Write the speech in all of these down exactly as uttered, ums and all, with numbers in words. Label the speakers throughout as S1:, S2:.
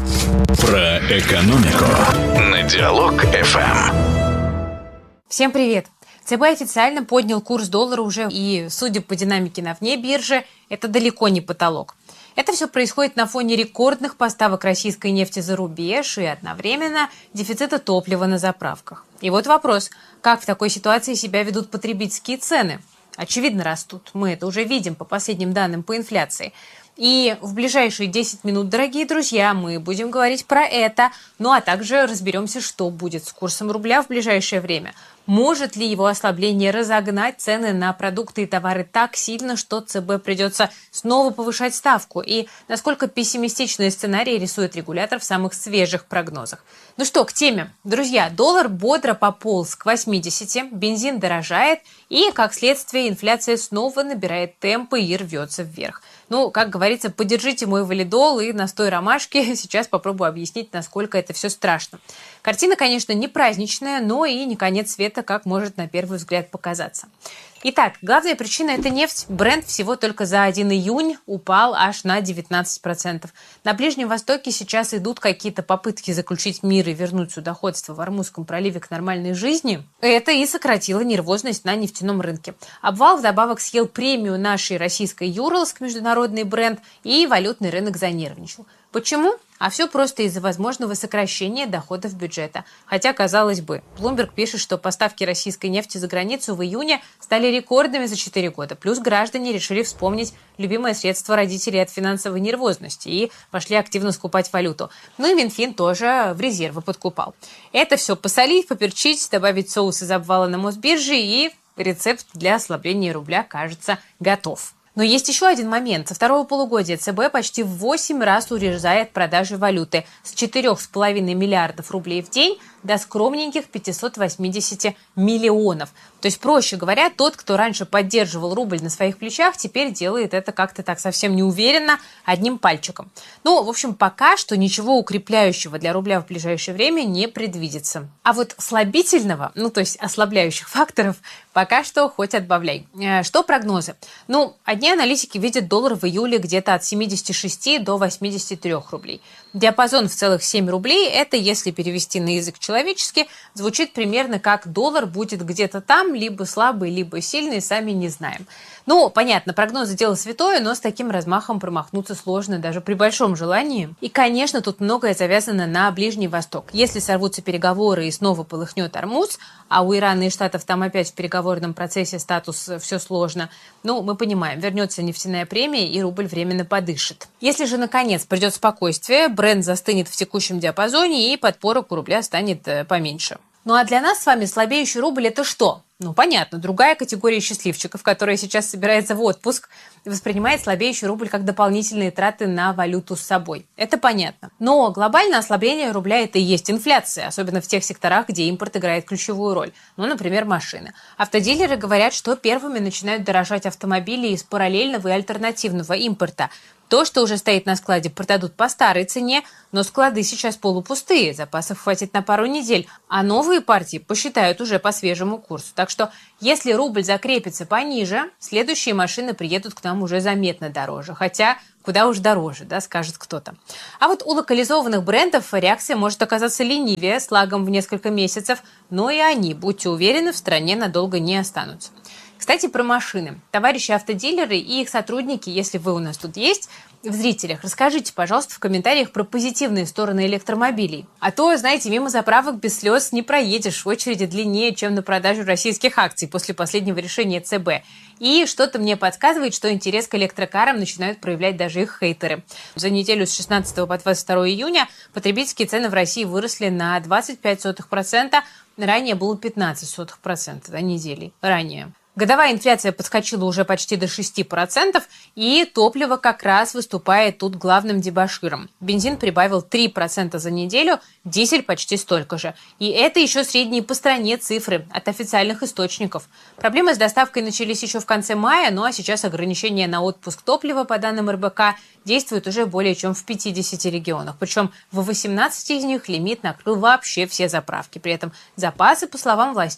S1: Про экономику на Диалог эф эм.
S2: Всем привет! ЦБ официально поднял курс доллара уже, и, судя по динамике на вне биржи, это далеко не потолок. Это все происходит на фоне рекордных поставок российской нефти за рубеж и одновременно дефицита топлива на заправках. И вот вопрос, как в такой ситуации себя ведут потребительские цены? Очевидно, растут. Мы это уже видим по последним данным по инфляции. И в ближайшие десять минут, дорогие друзья, мы будем говорить про это, ну а также разберемся, что будет с курсом рубля в ближайшее время. Может ли его ослабление разогнать цены на продукты и товары так сильно, что ЦБ придется снова повышать ставку? И насколько пессимистичные сценарии рисует регулятор в самых свежих прогнозах? Ну что, к теме. Друзья, доллар бодро пополз к восьмидесяти, бензин дорожает и, как следствие, инфляция снова набирает темпы и рвется вверх. Ну, как говорится, подержите мой валидол и настой ромашки. Сейчас попробую объяснить, насколько это все страшно. Картина, конечно, не праздничная, но и не конец света, как может на первый взгляд показаться. Итак, главная причина – это нефть. Бренд всего только за один июнь упал аж на девятнадцать процентов. На Ближнем Востоке сейчас идут какие-то попытки заключить мир и вернуть судоходство в Ормузском проливе к нормальной жизни. Это и сократило нервозность на нефтяном рынке. Обвал вдобавок съел премию нашей российской Юралск, международный бренд, и валютный рынок занервничал. Почему? А все просто из-за возможного сокращения доходов бюджета. Хотя, казалось бы, Bloomberg пишет, что поставки российской нефти за границу в июне стали рекордными за четыре года. Плюс граждане решили вспомнить любимое средство родителей от финансовой нервозности и пошли активно скупать валюту. Ну и Минфин тоже в резервы подкупал. Это все посолить, поперчить, добавить соус из обвала на Мосбирже, и рецепт для ослабления рубля, кажется, готов. Но есть еще один момент. Со второго полугодия ЦБ почти в восемь раз урезает продажи валюты с четырёх с половиной миллиардов рублей в день до скромненьких пятисот восьмидесяти миллионов. То есть, проще говоря, тот, кто раньше поддерживал рубль на своих плечах, теперь делает это как-то так совсем неуверенно, одним пальчиком. Ну, в общем, пока что ничего укрепляющего для рубля в ближайшее время не предвидится. А вот слабительного, ну, то есть ослабляющих факторов, пока что хоть отбавляй. Что прогнозы? Ну, одни аналитики видят доллар в июле где-то от семидесяти шести до восьмидесяти трёх рублей. Диапазон в целых семь рублей, это, если перевести на язык человеческий, звучит примерно как доллар будет где-то там, либо слабый, либо сильный, сами не знаем. Ну, понятно, прогнозы дело святое, но с таким размахом промахнуться сложно даже при большом желании. И, конечно, тут многое завязано на Ближний Восток. Если сорвутся переговоры и снова полыхнет Ормуз, а у Ирана и Штатов там опять в переговорном процессе статус все сложно, ну, мы понимаем, вернется нефтяная премия и рубль временно подышит. Если же, наконец, придет спокойствие, бренд застынет в текущем диапазоне и подпорок у рубля станет поменьше. Ну а для нас с вами слабеющий рубль – это что? Ну, понятно, другая категория счастливчиков, которая сейчас собирается в отпуск, воспринимает слабеющий рубль как дополнительные траты на валюту с собой. Это понятно. Но глобальное ослабление рубля – это и есть инфляция, особенно в тех секторах, где импорт играет ключевую роль. Ну, например, машины. Автодилеры говорят, что первыми начинают дорожать автомобили из параллельного и альтернативного импорта. То, что уже стоит на складе, продадут по старой цене, но склады сейчас полупустые, запасов хватит на пару недель, а новые партии посчитают уже по свежему курсу. Так что, если рубль закрепится пониже, следующие машины приедут к нам уже заметно дороже. Хотя, куда уж дороже, да, скажет кто-то. А вот у локализованных брендов реакция может оказаться ленивее, с лагом в несколько месяцев, но и они, будьте уверены, в стране надолго не останутся. Кстати, про машины. Товарищи автодилеры и их сотрудники, если вы у нас тут есть, в зрителях, расскажите, пожалуйста, в комментариях про позитивные стороны электромобилей. А то, знаете, мимо заправок без слез не проедешь, очереди длиннее, чем на продажу российских акций после последнего решения ЦБ. И что-то мне подсказывает, что интерес к электрокарам начинают проявлять даже их хейтеры. За неделю с шестнадцатого по двадцать второе июня потребительские цены в России выросли на двадцать пять сотых процента, ранее было пятнадцать сотых процента, да, недели ранее. Годовая инфляция подскочила уже почти до шести процентов, и топливо как раз выступает тут главным дебоширом. Бензин прибавил три процента за неделю, дизель почти столько же. И это еще средние по стране цифры от официальных источников. Проблемы с доставкой начались еще в конце мая, ну а сейчас ограничения на отпуск топлива, по данным эр бэ ка, действуют уже более чем в пятидесяти регионах. Причем в восемнадцати из них лимит накрыл вообще все заправки. При этом запасы, по словам властей,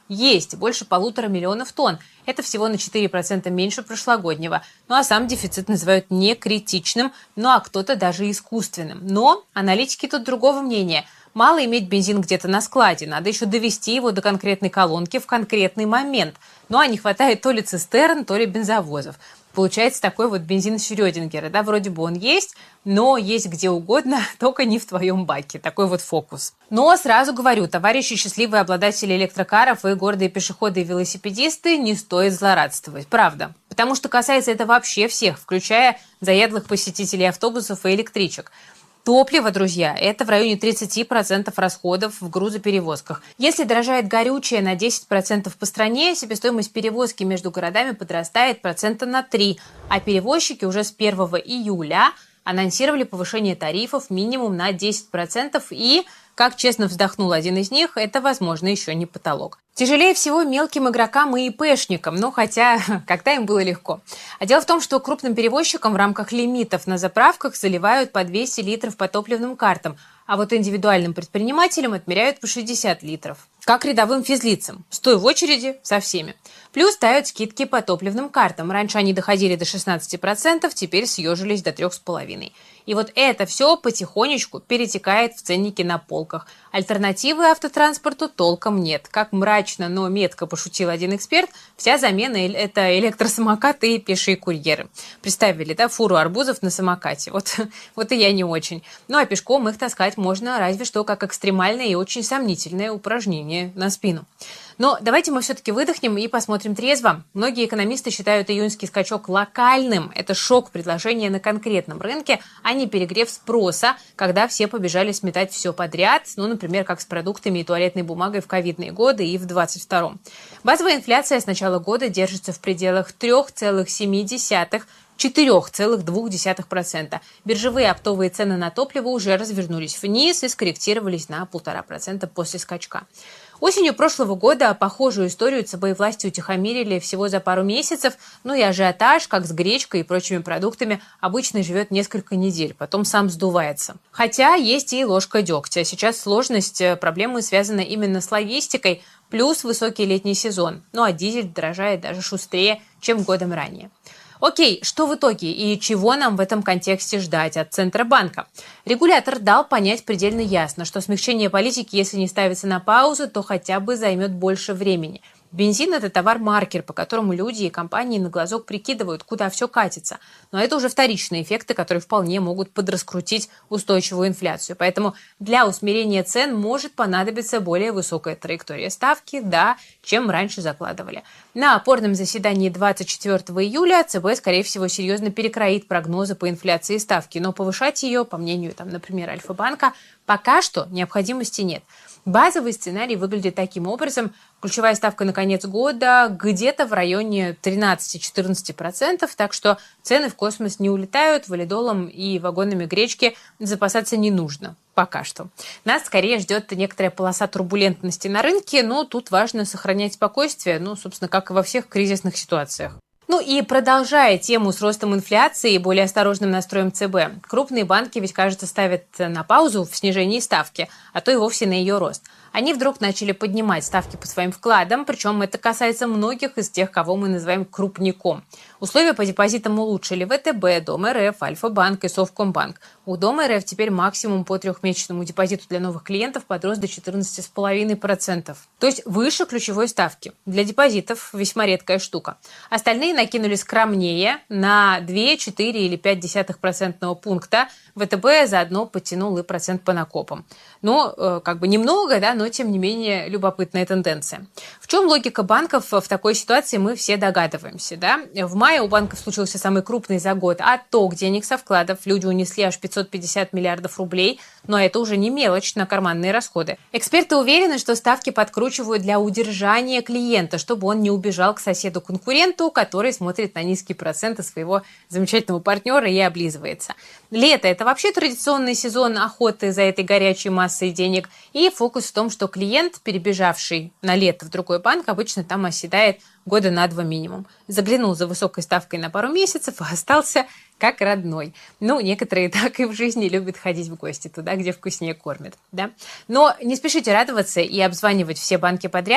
S2: Есть, больше полутора миллионов тонн. Это всего на четыре процента меньше прошлогоднего. Ну а сам дефицит называют не критичным, ну а кто-то даже искусственным. Но аналитики тут другого мнения. Мало иметь бензин где-то на складе, надо еще довести его до конкретной колонки в конкретный момент. Ну а не хватает то ли цистерн, то ли бензовозов. Получается такой вот бензин Шрёдингера, да, вроде бы он есть, но есть где угодно, только не в твоем баке. Такой вот фокус. Но сразу говорю, товарищи счастливые обладатели электрокаров и гордые пешеходы и велосипедисты, не стоит злорадствовать, правда. Потому что касается это вообще всех, включая заядлых посетителей автобусов и электричек. Топливо, друзья, это в районе тридцать процентов расходов в грузоперевозках. Если дорожает горючее на десять процентов по стране, себестоимость перевозки между городами подрастает процента на три, а перевозчики уже с первого июля анонсировали повышение тарифов минимум на десять процентов и, как честно вздохнул один из них, это, возможно, еще не потолок. Тяжелее всего мелким игрокам и ИПшникам, но хотя когда им было легко. А дело в том, что крупным перевозчикам в рамках лимитов на заправках заливают по двести литров по топливным картам, а вот индивидуальным предпринимателям отмеряют по шестьдесят литров. Как рядовым физлицам. Стой в очереди со всеми. Плюс ставят скидки по топливным картам. Раньше они доходили до шестнадцати процентов, теперь съежились до трёх с половиной. И вот это все потихонечку перетекает в ценники на полках. Альтернативы автотранспорту толком нет. Как мрачно, но метко пошутил один эксперт, вся замена – это электросамокаты и пешие курьеры. Представили, да, фуру арбузов на самокате. Вот, вот и я не очень. Ну а пешком их таскать можно разве что как экстремальное и очень сомнительное упражнение на спину. Но давайте мы все-таки выдохнем и посмотрим трезво. Многие экономисты считают июньский скачок локальным. Это шок предложения на конкретном рынке, а не перегрев спроса, когда все побежали сметать все подряд, ну, например, как с продуктами и туалетной бумагой в ковидные годы и в двадцать втором. Базовая инфляция с начала года держится в пределах три целых семь десятых — четыре целых два десятых процента. Биржевые оптовые цены на топливо уже развернулись вниз и скорректировались на полтора процента после скачка. Осенью прошлого года похожую историю ЦБ и власти утихомирили всего за пару месяцев, ну и ажиотаж, как с гречкой и прочими продуктами, обычно живет несколько недель, потом сам сдувается. Хотя есть и ложка дегтя. Сейчас сложность проблемы связана именно с логистикой, плюс высокий летний сезон. Ну а дизель дорожает даже шустрее, чем годом ранее. Окей, что в итоге и чего нам в этом контексте ждать от Центробанка? Регулятор дал понять предельно ясно, что смягчение политики, если не ставится на паузу, то хотя бы займет больше времени. Бензин – это товар-маркер, по которому люди и компании на глазок прикидывают, куда все катится. Но это уже вторичные эффекты, которые вполне могут подраскрутить устойчивую инфляцию. Поэтому для усмирения цен может понадобиться более высокая траектория ставки, да, чем раньше закладывали. На опорном заседании двадцать четвёртого июля ЦБ, скорее всего, серьезно перекроит прогнозы по инфляции и ставки, но повышать ее, по мнению, там, например, Альфа-банка, пока что необходимости нет. Базовый сценарий выглядит таким образом. Ключевая ставка на конец года где-то в районе тринадцать-четырнадцать процентов, так что цены в космос не улетают, валидолом и вагонами гречки запасаться не нужно. Пока что. Нас скорее ждет некоторая полоса турбулентности на рынке, но тут важно сохранять спокойствие, ну, собственно, как и во всех кризисных ситуациях. Ну и продолжая тему с ростом инфляции и более осторожным настроем ЦБ, крупные банки ведь, кажется, ставят на паузу в снижении ставки, а то и вовсе на ее рост. Они вдруг начали поднимать ставки по своим вкладам, причем это касается многих из тех, кого мы называем крупником. Условия по депозитам улучшили ВТБ, Дом.РФ, Альфа-банк и Совкомбанк. У Дом.РФ теперь максимум по трехмесячному депозиту для новых клиентов подрос до четырнадцати целых пяти десятых процента. То есть выше ключевой ставки. Для депозитов весьма редкая штука. Остальные накинули скромнее на два, четыре или пять десятых процентного пункта. ВТБ заодно подтянул и процент по накопам. Но э, как бы немного, да, но тем не менее любопытная тенденция. В чем логика банков в такой ситуации, мы все догадываемся. Да? В мае у банков случился самый крупный за год отток денег со вкладов. Люди унесли аж пятьсот пятьдесят миллиардов рублей, но это уже не мелочь на карманные расходы. Эксперты уверены, что ставки подкручивают для удержания клиента, чтобы он не убежал к соседу-конкуренту, который смотрит на низкие проценты своего замечательного партнера и облизывается. Лето – это вообще традиционный сезон охоты за этой горячей массой денег. И фокус в том, что клиент, перебежавший на лето в другой банк, обычно там оседает года на два минимум. Заглянул за высокой ставкой на пару месяцев, а остался как родной. Ну, некоторые так и в жизни любят ходить в гости туда, где вкуснее кормят. Да? Но не спешите радоваться и обзванивать все банки подряд.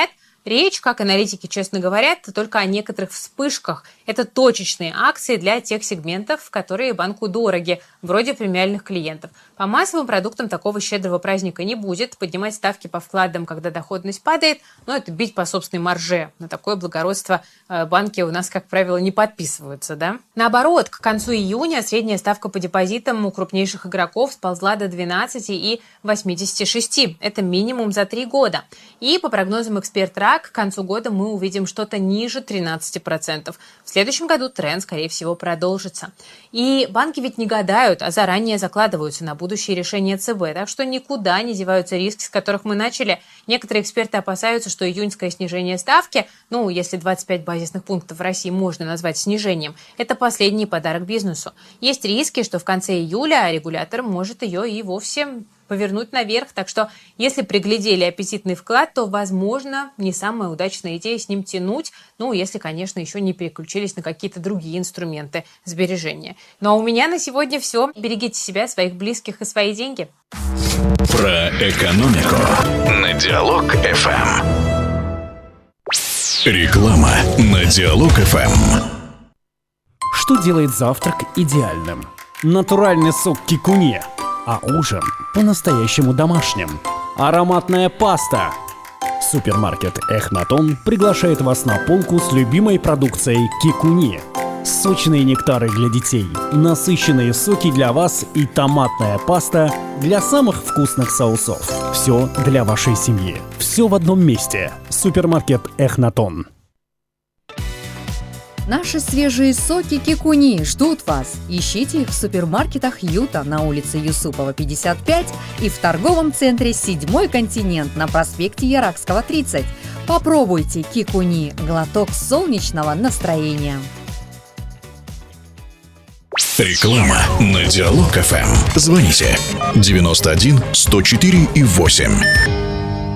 S2: Речь, как аналитики честно говорят, только о некоторых вспышках. Это точечные акции для тех сегментов, которые банку дороги, вроде премиальных клиентов. По массовым продуктам такого щедрого праздника не будет. Поднимать ставки по вкладам, когда доходность падает, но это бить по собственной марже. На такое благородство банки у нас, как правило, не подписываются, да? Наоборот, к концу июня средняя ставка по депозитам у крупнейших игроков сползла до двенадцати и восьмидесяти шести. Это минимум за три года. И по прогнозам эксперт-РА, к концу года мы увидим что-то ниже тринадцати процентов. В следующем году тренд, скорее всего, продолжится. И банки ведь не гадают, а заранее закладываются на будущее решения ЦБ. Так что никуда не деваются риски, с которых мы начали. Некоторые эксперты опасаются, что июньское снижение ставки, ну, если двадцать пять базисных пунктов в России можно назвать снижением, это последний подарок бизнесу. Есть риски, что в конце июля регулятор может ее и вовсе повернуть наверх. Так что, если приглядели аппетитный вклад, то, возможно, не самая удачная идея с ним тянуть. Ну, если, конечно, еще не переключились на какие-то другие инструменты сбережения. Ну, а у меня на сегодня все. Берегите себя, своих близких и свои деньги.
S1: Про экономику на Диалог-эф эм. Реклама на Диалог-эф эм.
S3: Что делает завтрак идеальным? Натуральный сок кикуне, а ужин по-настоящему домашним. Ароматная паста. Супермаркет Эхнатон приглашает вас на полку с любимой продукцией кикуне. Сочные нектары для детей, насыщенные соки для вас и томатная паста для самых вкусных соусов. Все для вашей семьи. Все в одном месте. Супермаркет Эхнатон.
S4: Наши свежие соки кикуни ждут вас. Ищите их в супермаркетах Юта на улице Юсупова, пятьдесят пять и в торговом центре «Седьмой континент» на проспекте Яракского, тридцать. Попробуйте кикуни, глоток солнечного настроения.
S1: Реклама на Диалог-эф эм. Звоните девяносто один сто четыре и восемь.